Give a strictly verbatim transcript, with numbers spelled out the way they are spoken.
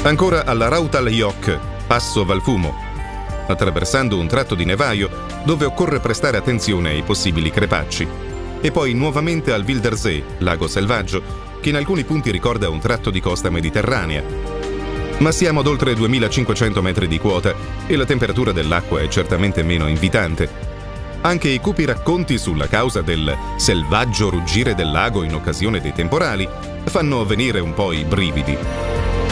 Ancora alla Rautal-Joch, Passo Valfumo, attraversando un tratto di nevaio dove occorre prestare attenzione ai possibili crepacci. E poi nuovamente al Wildersee, lago selvaggio, che in alcuni punti ricorda un tratto di costa mediterranea. Ma siamo ad oltre duemilacinquecento metri di quota e la temperatura dell'acqua è certamente meno invitante. Anche i cupi racconti sulla causa del selvaggio ruggire del lago in occasione dei temporali fanno venire un po' i brividi.